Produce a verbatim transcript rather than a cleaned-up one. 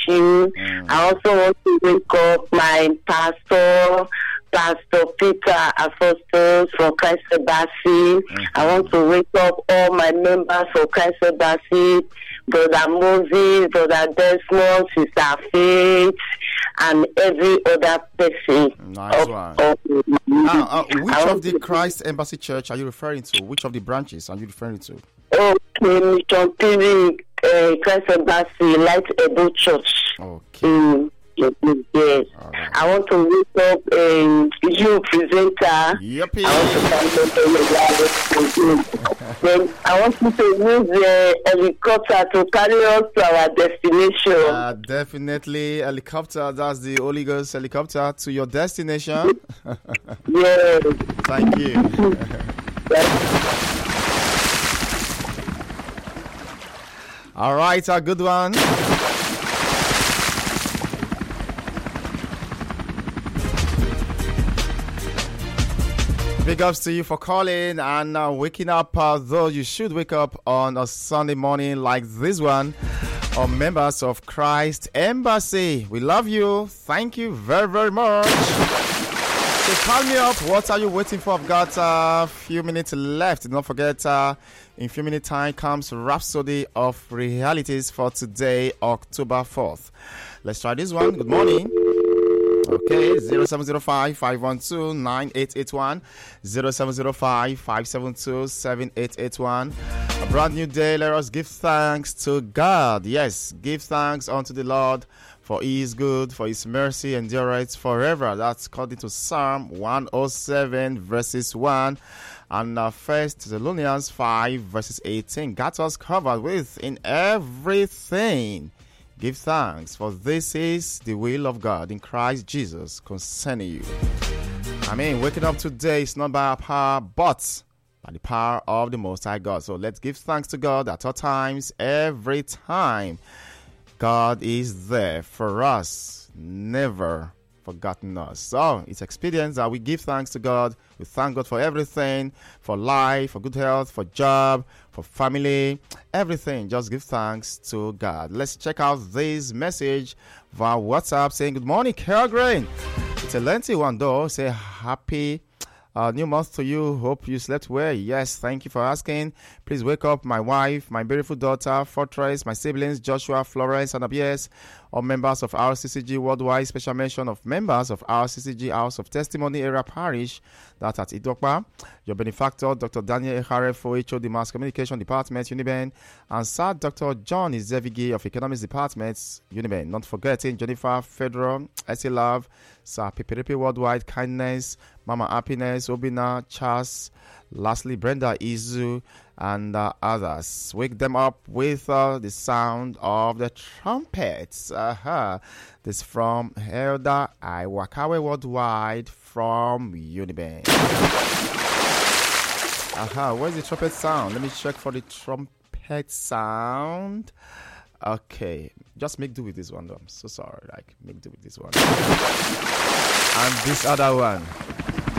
you. Mm. I also want to wake up my pastor, Pastor Peter Apostles for Christ Embassy. Mm-hmm. I want to wake up all my members for Christ Embassy, Brother Moses, Brother Desmond, Sister Faith, and every other person. Nice of, one. of Now, uh, which I of want the to- Christ Embassy Church are you referring to? Which of the branches are you referring to? Okay, Mission Three, uh, Christ Embassy, Light Ebo Church. Okay. Mm, yes, yes. All right. I want to wake up um, you presenter. Yuppie. I want to thank you for your life. Then I want you to use the helicopter to carry us to our destination. Uh, definitely helicopter. That's the Holy Ghost helicopter to your destination. Yes. Thank you. All right, a good one. Big ups to you for calling and uh, waking up, uh, though you should wake up on a Sunday morning like this one. Or members of Christ Embassy. We love you. Thank you very, very much. So call me up. What are you waiting for? I've got a few minutes left. Don't forget, uh, in a few minutes time comes Rhapsody of Realities for today, October fourth. Let's try this one. Good morning. Okay, zero seven zero five, five one two, nine eight eight one, zero seven zero five, five seven two, seven eight eight one. A brand new day. Let us give thanks to God. Yes, give thanks unto the Lord, for he is good, for his mercy endureth forever. That's according to Psalm one oh seven, verses one. And uh, First Thessalonians five, verses eighteen. Got us covered with in everything. Give thanks, for this is the will of God in Christ Jesus concerning you. I mean, waking up today is not by our power, but by the power of the Most High God. So let's give thanks to God at all times, every time. God is there for us, never forgotten us. So it's expedient that we give thanks to God. We thank God for everything, for life, for good health, for job, for family, everything. Just give thanks to God. Let's check out this message via WhatsApp saying, good morning, Carol Grain. It's a lengthy one though. Say happy Uh, new month to you. Hope you slept well. Yes, thank you for asking. Please wake up my wife, my beautiful daughter, Fortress, my siblings, Joshua, Florence, and Abies, all members of R C C G Worldwide. Special mention of members of R C C G House of Testimony Area Parish, that at Idokpa. Your benefactor, Doctor Daniel Echarefo, H O D Mass Communication Department, Uniben, and Sir Doctor John Izevigi of Economics Department, Uniben. Not forgetting Jennifer Federal, S A Love, Sir Peperepe Worldwide, Kindness, Mama Happiness, Obina, Charles, lastly Brenda Izu, and uh, others. Wake them up with uh, the sound of the trumpets. Uh-huh. This from Elder Iwakawe Worldwide from Uniben. Aha, uh-huh. Where's the trumpet sound? Let me check for the trumpet sound. Okay, just make do with this one though. I'm so sorry. Like, make do with this one. And this other one.